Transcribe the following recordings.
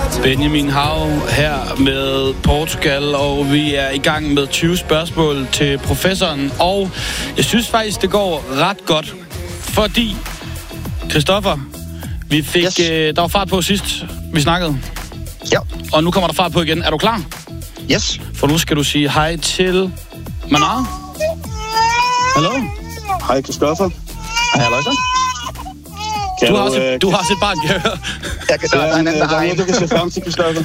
Benjamin Hav her med Portugal, og vi er i gang med 20 spørgsmål til professoren. Og jeg synes faktisk, det går ret godt, fordi, Christoffer, vi fik, der var fart på sidst, vi snakkede. Ja. Og nu kommer der fart på igen. Er du klar? Yes. For nu skal du sige hej til Manar. Hallo? Hej, Christoffer. Hej, Aløjsa. Du har set barn, kan jeg høre. Jeg kan se, der er en anden, der har en. Du kan se frem til, Christoffer.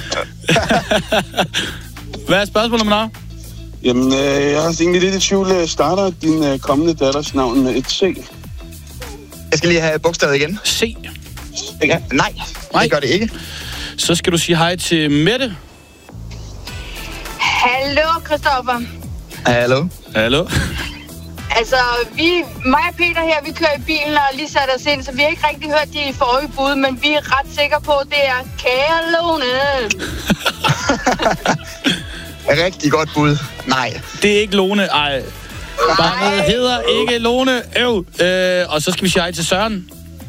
Hvad er spørgsmålet, Manar? Jamen, jeg har egentlig lidt i tvivl. Starter din kommende datters navn med et C? Jeg skal lige have bogstavet igen. C. Okay. Nej, det gør det ikke. Så skal du sige hej til Mette. Hallo, Christoffer. Hallo. Hallo. Altså, mig og Peter her, vi kører i bilen og lige sat os ind, så vi har ikke rigtig hørt de forrige bud, men vi er ret sikre på, at det er Kære Lone. Rigtig godt bud. Nej. Det er ikke Lone, ej. Barnet hedder ikke Lone. Og så skal vi sige hej til Søren.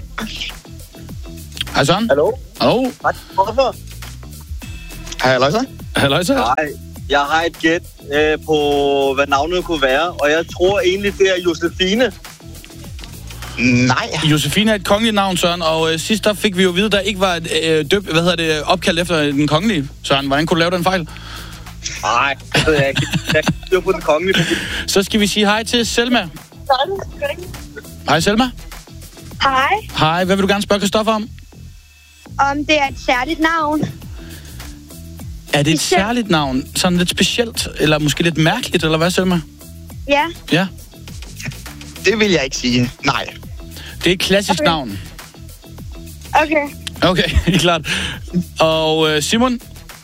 Hej Søren. Hallo? Hallo. Hej, hvorfor? Hej, Aløjsa. Halløj så. Nej, jeg har et gæt på, hvad navnet kunne være, og jeg tror egentlig, det er Josefine. Nej. Josefine er et kongeligt navn, Søren, og sidst der fik vi jo at vide, der ikke var et opkald efter den kongelige. Søren, hvordan kunne du lave den fejl? Nej, det ved jeg ikke. Jeg kan styre på den kongelige. Så skal vi sige hej til Selma. Hej Selma. Hej. Hej, hvad vil du gerne spørge Christoffer om? Om det er et særligt navn. Er det et særligt navn? Sådan lidt specielt, eller måske lidt mærkeligt, eller hvad, Selma? Ja. Ja. Det vil jeg ikke sige. Nej. Det er et klassisk navn. Okay. Okay, helt klart. Og Simon?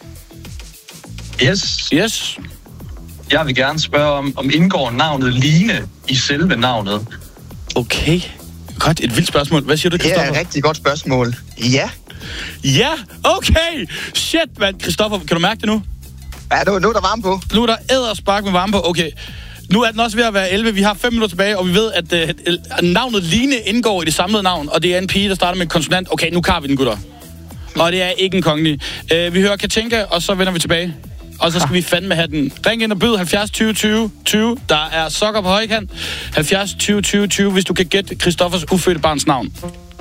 Yes. Yes. Jeg vil gerne spørge om indgår navnet Line i selve navnet? Okay. Godt, et vildt spørgsmål. Hvad siger du, Christoffer? Det er et rigtig godt spørgsmål. Ja. Ja, okay! Shit, mand. Christoffer, kan du mærke det nu? Ja, nu er der varme på. Nu er der edderspark med varme på. Okay. Nu er den også ved at være 11. Vi har 5 minutter tilbage, og vi ved, at navnet Line indgår i det samlede navn, og det er en pige, der starter med en konsonant. Okay, nu kan vi den, gutter. Og det er ikke en kongelig. Vi hører Katinka, og så vender vi tilbage. Og så skal vi fandme have den. Ring ind og byd 70 20 20 20. Der er sokker på højkant. 70 20 20 20, hvis du kan gætte Christoffers ufødte barns navn.